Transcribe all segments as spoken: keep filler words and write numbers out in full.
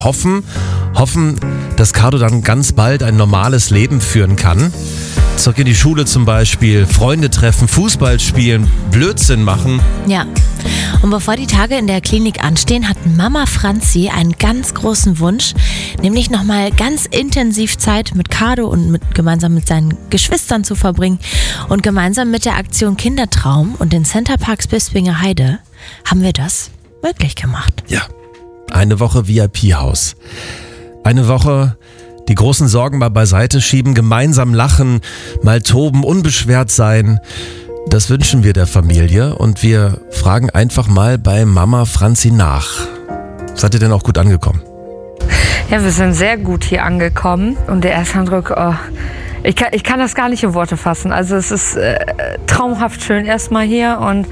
Hoffen, hoffen, dass Cardo dann ganz bald ein normales Leben führen kann. Zurück in die Schule zum Beispiel, Freunde treffen, Fußball spielen, Blödsinn machen. Ja, und bevor die Tage in der Klinik anstehen, hat Mama Franzi einen ganz großen Wunsch, nämlich nochmal ganz intensiv Zeit mit Cardo und mit, gemeinsam mit seinen Geschwistern zu verbringen. Und gemeinsam mit der Aktion Kindertraum und den Centerparks Bispinger Heide haben wir das möglich gemacht. Ja, eine Woche V I P-Haus. Eine Woche die großen Sorgen mal beiseite schieben, gemeinsam lachen, mal toben, unbeschwert sein. Das wünschen wir der Familie und wir fragen einfach mal bei Mama Franzi nach. Seid ihr denn auch gut angekommen? Ja, wir sind sehr gut hier angekommen und der Ersteindruck, oh, ich, kann, ich kann das gar nicht in Worte fassen. Also es ist äh, traumhaft schön erstmal hier und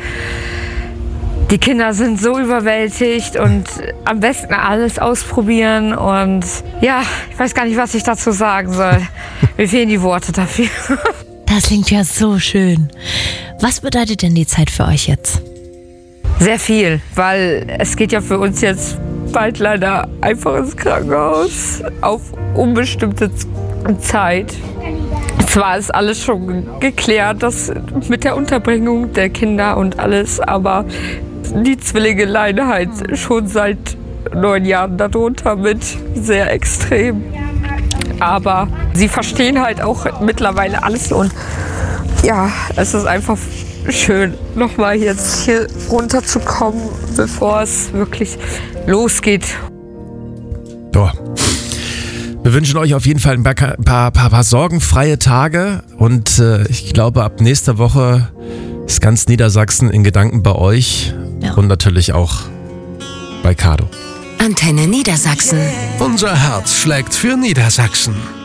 die Kinder sind so überwältigt und am besten alles ausprobieren und ja, ich weiß gar nicht, was ich dazu sagen soll. Mir fehlen die Worte dafür. Das klingt ja so schön. Was bedeutet denn die Zeit für euch jetzt? Sehr viel, weil es geht ja für uns jetzt bald leider einfach ins Krankenhaus auf unbestimmte Zeit. Zwar ist alles schon geklärt, das mit der Unterbringung der Kinder und alles, aber die Zwillinge leiden halt schon seit neun Jahren darunter mit, sehr extrem. Aber sie verstehen halt auch mittlerweile alles und ja, es ist einfach schön, nochmal jetzt hier runterzukommen, bevor es wirklich losgeht. Ja. Wir wünschen euch auf jeden Fall ein paar, paar, paar, paar sorgenfreie Tage und äh, ich glaube, ab nächster Woche ist ganz Niedersachsen in Gedanken bei euch ja. Und natürlich auch bei Cardo. Antenne Niedersachsen. Unser Herz schlägt für Niedersachsen.